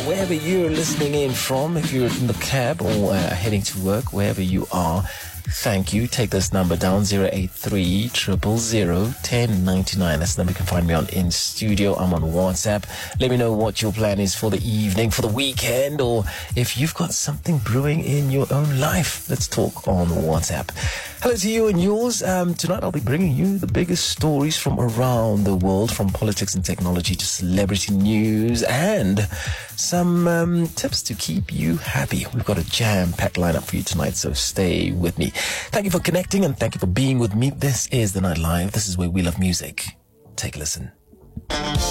wherever you're listening in from, if you're in the cab or heading to work, wherever you are. Thank you. Take this number down, 083 000 1099. That's the number you can find me on in studio. I'm on WhatsApp. Let me know what your plan is for the evening, for the weekend, or if you've got something brewing in your own life. Let's talk on WhatsApp. Hello to you and yours. Tonight I'll be bringing you the biggest stories from around the world, from politics and technology to celebrity news, and some tips to keep you happy. We've got a jam-packed lineup for you tonight, so stay with me. Thank you for connecting and thank you for being with me. This is The Night Live. This is where we love music. Take a listen.